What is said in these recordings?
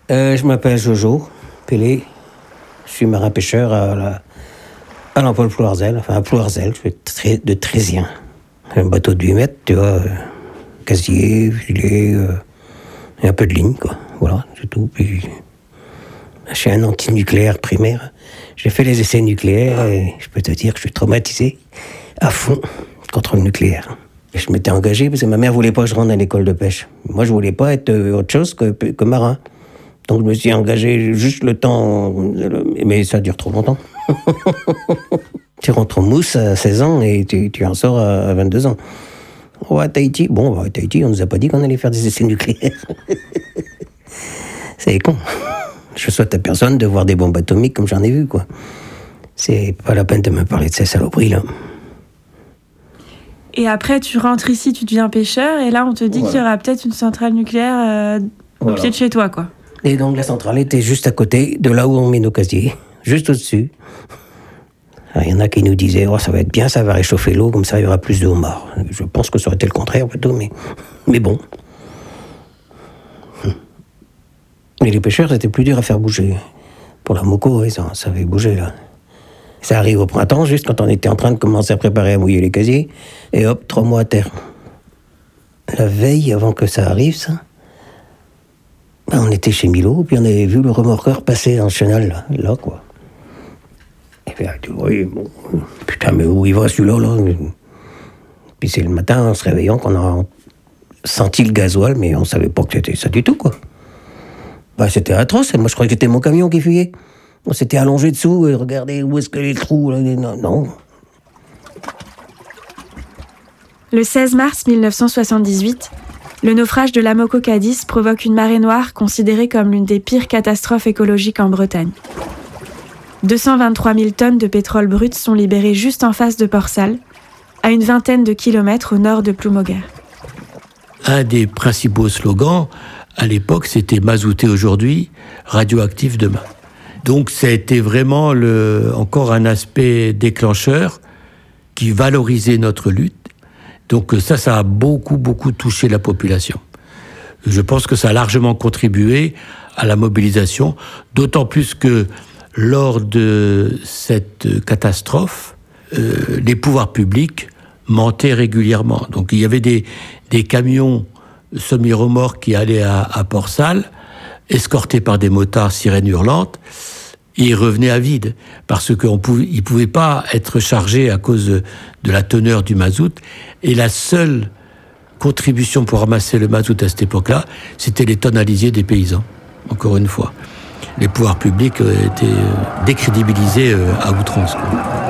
Je m'appelle Jojo Pélé. Je suis marin-pêcheur à l'Emploi de Plouarzel, enfin à Plouarzel, je fais de Trésien. Un bateau de 8 mètres, tu vois, casier, filet, et un peu de ligne, quoi. Voilà, c'est tout. Puis, je suis un anti-nucléaire primaire. J'ai fait les essais nucléaires et je peux te dire que je suis traumatisé à fond contre le nucléaire. Et je m'étais engagé parce que ma mère voulait pas que je rentre à l'école de pêche. Moi, je voulais pas être autre chose que marin. Donc, je me suis engagé juste le temps, mais ça dure trop longtemps. Tu rentres en mousse à 16 ans et tu en sors à 22 ans. Oh, à Tahiti, bon, à Tahiti, on nous a pas dit qu'on allait faire des essais nucléaires. C'est con. Je souhaite à personne de voir des bombes atomiques comme j'en ai vu, quoi. C'est pas la peine de me parler de ces saloperies, là. Et après, tu rentres ici, tu deviens pêcheur, et là, on te dit qu'il y aura peut-être une centrale nucléaire au pied de chez toi, quoi. Et donc, la centrale était juste à côté de là où on met nos casiers, juste au-dessus. Il y en a qui nous disaient, oh, ça va être bien, ça va réchauffer l'eau, comme ça, il y aura plus de homards. Je pense que ça aurait été le contraire, plutôt, mais bon. Mais les pêcheurs, c'était plus dur à faire bouger. Pour la Moco, oui, ça avait bougé, là. Ça arrive au printemps, juste quand on était en train de commencer à préparer à mouiller les casiers, et hop, 3 mois à terre. La veille, avant que ça arrive, ça, on était chez Milo, puis on avait vu le remorqueur passer en chenal, là, quoi. Et puis, oui, bon, putain, mais où il va, celui-là, là? Puis c'est le matin, en se réveillant, qu'on a senti le gasoil, mais on savait pas que c'était ça du tout, quoi. Bah, c'était atroce, moi je croyais que c'était mon camion qui fuyait. On s'était allongé dessous et regardez où est-ce que les trous, là, non. Le 16 mars 1978, le naufrage de l'Amoco Cadiz provoque une marée noire considérée comme l'une des pires catastrophes écologiques en Bretagne. 223 000 tonnes de pétrole brut sont libérées juste en face de Port-Salle, à une vingtaine de kilomètres au nord de Ploumoguer. Un des principaux slogans, à l'époque, c'était « mazouté aujourd'hui, radioactif demain ». Donc ça a été vraiment encore un aspect déclencheur qui valorisait notre lutte. Donc ça a beaucoup touché la population. Je pense que ça a largement contribué à la mobilisation, d'autant plus que lors de cette catastrophe, les pouvoirs publics mentaient régulièrement. Donc il y avait des camions semi-remorques qui allaient à Port-Salle, escortés par des motards sirènes hurlantes, et ils revenaient à vide, parce qu'ils ne pouvaient pas être chargés à cause de la teneur du mazout. Et la seule contribution pour ramasser le mazout à cette époque-là, c'était les tonnes à lisier des paysans, encore une fois. Les pouvoirs publics étaient décrédibilisés à outrance, quoi.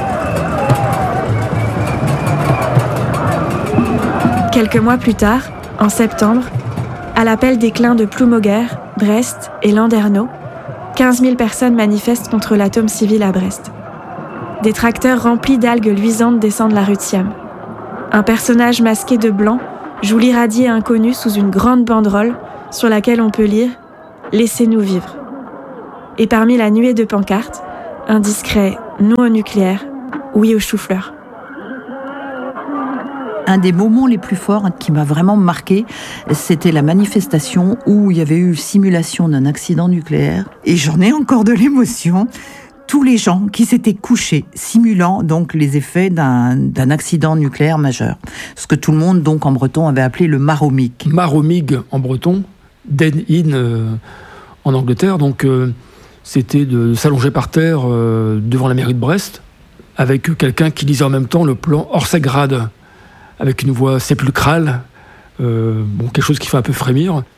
Quelques mois plus tard, en septembre, à l'appel des clins de Ploumoguer, Brest et Landerneau, 15 000 personnes manifestent contre l'atome civil à Brest. Des tracteurs remplis d'algues luisantes descendent la rue de Siam. Un personnage masqué de blanc joue l'irradié inconnu sous une grande banderole sur laquelle on peut lire « Laissez-nous vivre ». Et parmi la nuée de pancartes, un discret « Non au nucléaire, oui au chou-fleur ». Un des moments les plus forts qui m'a vraiment marqué, c'était la manifestation où il y avait eu simulation d'un accident nucléaire. Et j'en ai encore de l'émotion. Tous les gens qui s'étaient couchés, simulant donc les effets d'un accident nucléaire majeur. Ce que tout le monde, donc en breton, avait appelé le maromig. Maromig en breton, den in en Angleterre. Donc c'était de s'allonger par terre devant la mairie de Brest, avec quelqu'un qui lisait en même temps le plan Orsegrad, avec une voix sépulcrale, quelque chose qui fait un peu frémir.